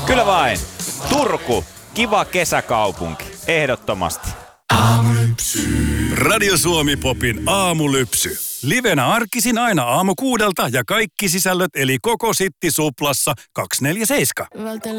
Kyllä vain. Turku, kiva kesäkaupunki. Ehdottomasti. Radio Suomi Popin aamulypsy. Livenä arkisin aina aamu 6 ja kaikki sisällöt eli koko Sitti Suplassa 247.